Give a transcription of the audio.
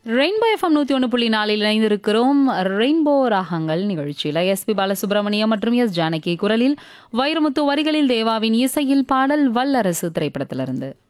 Rainbow FM 101.4 இணைந்திருக்கிறோம். Rainbow ராகங்கள் நிகழ்ச்சியில் எஸ்பி பாலசுப்ரமணியம் மற்றும் எஸ் ஜானகி குரலில் வைரமுத்து வரிகளில் தேவாவின் இசையில் பாடல் வல்லரசு திரைப்படத்திலிருந்து.